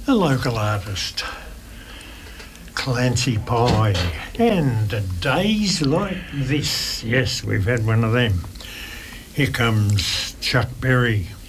a local artist, Clancy Pye, and days like this. Yes, we've had one of them. Here comes Chuck Berry.